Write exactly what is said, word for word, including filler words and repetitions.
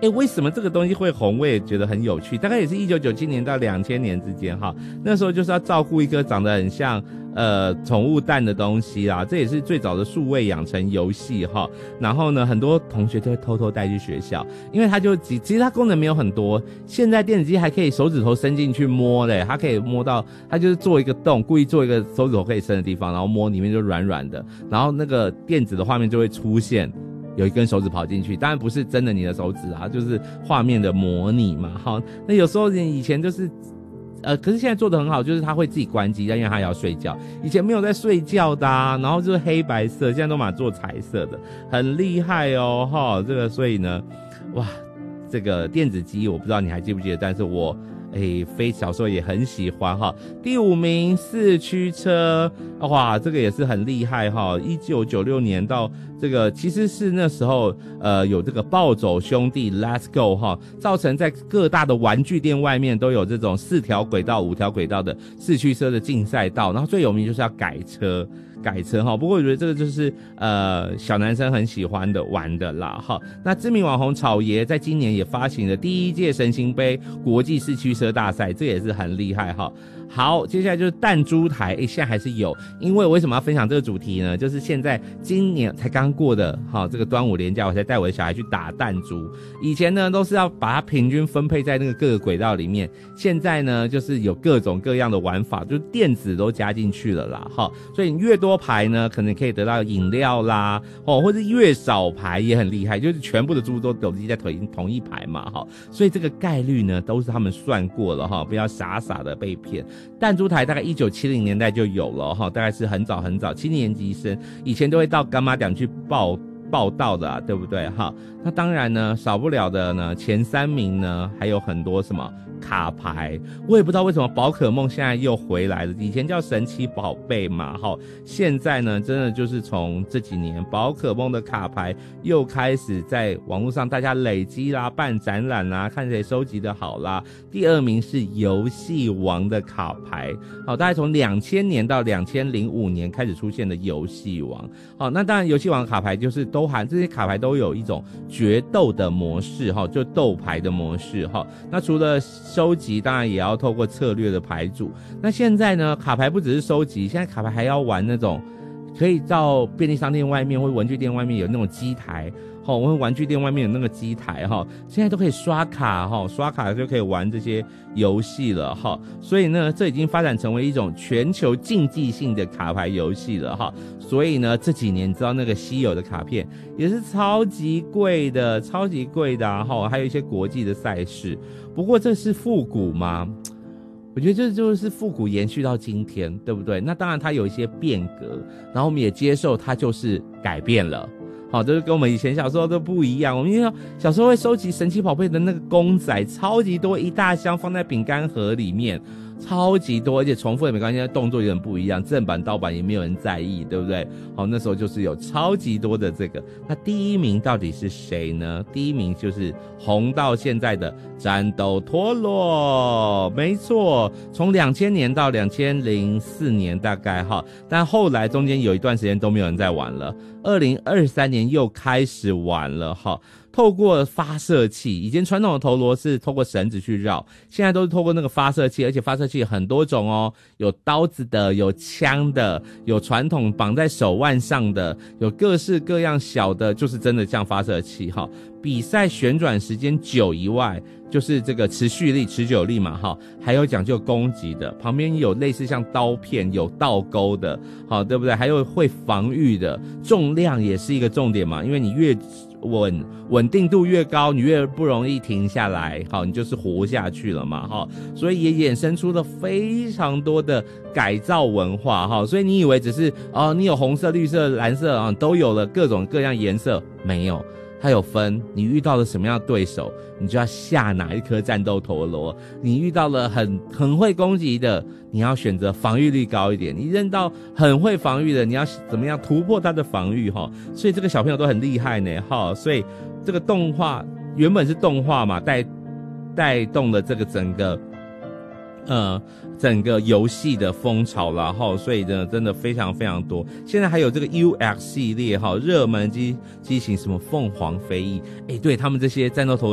哎，为什么这个东西会红？我也觉得很有趣，大概也是一九九七年到两千年之间哈。那时候就是要照顾一颗长得很像呃宠物蛋的东西啦，这也是最早的数位养成游戏哈。然后呢，很多同学就会偷偷带去学校，因为它就其实它功能没有很多。现在电子鸡还可以手指头伸进去摸嘞，它可以摸到，它就是做一个洞，故意做一个手指头可以伸的地方，然后摸里面就软软的，然后那个电子的画面就会出现。有一根手指跑进去，当然不是真的你的手指啊，就是画面的模拟嘛。好，那有时候以前就是，呃，可是现在做得很好，就是它会自己关机，因为它要睡觉。以前没有在睡觉的啊，然后就是黑白色，现在都把它做彩色的，很厉害哦，哈。这个所以呢，哇，这个电子鸡我不知道你还记不记得，但是我。诶，飞小时候也很喜欢哈。第五名四驱车，哇，这个也是很厉害哈。一九九六年到这个其实是那时候呃有这个暴走兄弟 Let's Go 哈，造成在各大的玩具店外面都有这种四条轨道、五条轨道的四驱车的竞赛道，然后最有名就是要改车。改车哈，不过我觉得这个就是呃小男生很喜欢的玩的啦哈。那知名网红草爷在今年也发行了第一届神行杯国际四驱车大赛，这也是很厉害哈。好，接下来就是弹珠台，诶，现在还是有，因为我为什么要分享这个主题呢？就是现在今年才刚过的哈，这个端午连假，我才带我的小孩去打弹珠。以前呢都是要把它平均分配在那个各个轨道里面，现在呢就是有各种各样的玩法，就是电子都加进去了啦哈。所以你越多牌呢，可能可以得到饮料啦，哦，或者越少牌也很厉害，就是全部的猪都都在同同一排嘛哈。所以这个概率呢都是他们算过了哈，不要傻傻的被骗。弹珠台大概一九七零年代就有了哈，大概是很早很早，七年级生以前都会到干妈店去报报道的啊，对不对哈？那当然呢，少不了的呢，前三名呢还有很多什么卡牌，我也不知道为什么宝可梦现在又回来了，以前叫神奇宝贝嘛哈，现在呢真的就是从这几年宝可梦的卡牌又开始在网络上大家累积啦、办展览啦，看谁收集的好啦。第二名是游戏王的卡牌，好，大概从两千年到两千零五年开始出现的游戏王，好，那当然游戏王卡牌就是都含这些卡牌都有一种决斗的模式哈，就斗牌的模式哈。那除了收集，当然也要透过策略的牌组。那现在呢，卡牌不只是收集，现在卡牌还要玩那种，可以到便利商店外面或文具店外面有那种机台。齁，我们玩具店外面有那个机台齁，现在都可以刷卡齁，刷卡就可以玩这些游戏了齁，所以呢，这已经发展成为一种全球竞技性的卡牌游戏了齁。所以呢，这几年你知道那个稀有的卡片也是超级贵的，超级贵的啊齁，还有一些国际的赛事。不过这是复古吗？我觉得这就是复古延续到今天，对不对？那当然它有一些变革，然后我们也接受它就是改变了。好，就是跟我们以前小时候都不一样。我们因为小时候会收集神奇宝贝的那个公仔，超级多，一大箱放在饼干盒里面，超级多，而且重复也没关系，动作有点不一样，正版盗版也没有人在意，对不对？好，那时候就是有超级多的这个。那第一名到底是谁呢？第一名就是红到现在的战斗陀螺，没错，从两千年到两千零四年大概哈，但后来中间有一段时间都没有人在玩了。二零二三年又开始玩了哈，透过发射器，以前传统的陀螺是透过绳子去绕，现在都是透过那个发射器，而且发射器很多种哦，有刀子的，有枪的，有传统绑在手腕上的，有各式各样小的，就是真的像发射器哈。比赛旋转时间久以外，就是这个持续力、持久力嘛哈，还有讲究攻击的，旁边有类似像刀片、有倒钩的，好，对不对？还有会防御的，重量也是一个重点嘛，因为你越稳稳定度越高，你越不容易停下来，好，你就是活下去了嘛哈。所以也衍生出了非常多的改造文化哈。所以你以为只是哦，你有红色、绿色、蓝色啊，都有了各种各样颜色，没有。它有分，你遇到了什么样的对手，你就要下哪一颗战斗陀螺。你遇到了很很会攻击的，你要选择防御力高一点。你认到很会防御的，你要怎么样突破他的防御齁。所以这个小朋友都很厉害呢齁。所以这个动画原本是动画嘛，带带动了这个整个呃，整个游戏的风潮啦齁，所以呢，真的非常非常多。现在还有这个 U X 系列齁，热门机机型什么凤凰飞翼，哎，对他们这些战斗陀